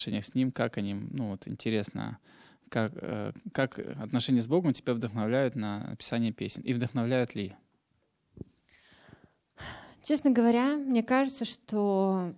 отношениях с Ним, как они, интересно, как отношения с Богом тебя вдохновляют на написание песен, и вдохновляют ли? Честно говоря, мне кажется, что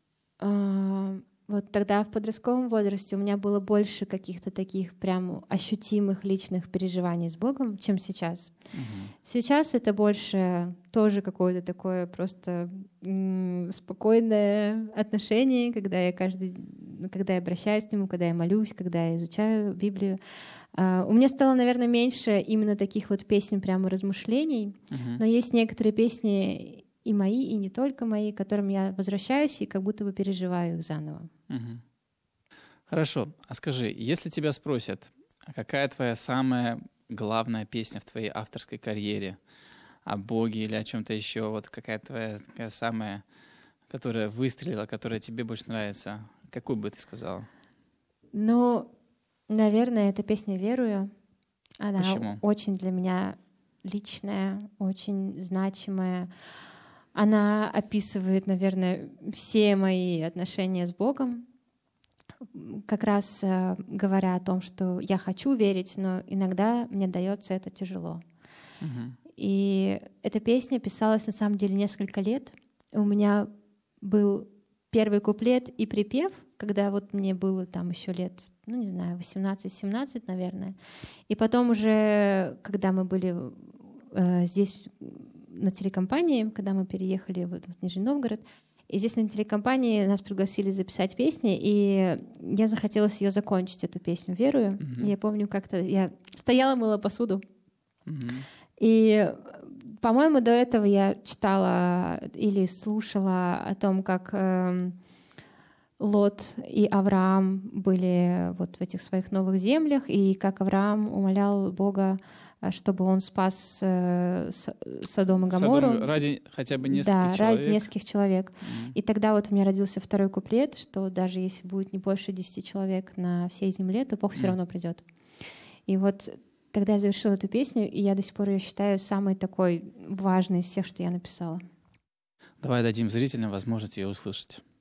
вот тогда в подростковом возрасте у меня было больше каких-то таких прям ощутимых личных переживаний с Богом, чем сейчас. Сейчас это больше тоже какое-то такое просто спокойное отношение, когда я обращаюсь к Нему, когда я молюсь, когда я изучаю Библию. У меня стало, наверное, меньше именно таких вот песен, прямо размышлений, но есть некоторые песни и мои, и не только мои, к которым я возвращаюсь и как будто бы переживаю их заново. Хорошо. А скажи, если тебя спросят, какая твоя самая главная песня в твоей авторской карьере, о Боге или о чем-то еще, вот какая твоя такая самая, которая выстрелила, которая тебе больше нравится, какую бы ты сказала? Ну, наверное, эта песня «Верую». Она Почему? очень для меня личная, очень значимая. Она описывает, наверное, все мои отношения с Богом, как раз говоря о том, что я хочу верить, но иногда мне дается это тяжело. И эта песня писалась на самом деле несколько лет. У меня был первый куплет и припев, когда вот мне было там еще лет, 18-17, наверное. И потом уже, когда мы были здесь на телекомпании, когда мы переехали в Нижний Новгород, и здесь на телекомпании нас пригласили записать песни, и я захотелось ее закончить, эту песню «Верую». Я помню, как-то я стояла, мыла посуду, и, по-моему, до этого я читала или слушала о том, как Лот и Авраам были вот в этих своих новых землях, и как Авраам умолял Бога, чтобы он спас Содом и Гоморру. Ради хотя бы нескольких человек. Да, ради нескольких человек. И тогда вот у меня родился второй куплет, что даже если будет не больше 10 человек на всей земле, то Бог все равно придет. И вот тогда я завершила эту песню, и я до сих пор ее считаю самой такой важной из всех, что я написала. Давай дадим зрителям возможность ее услышать.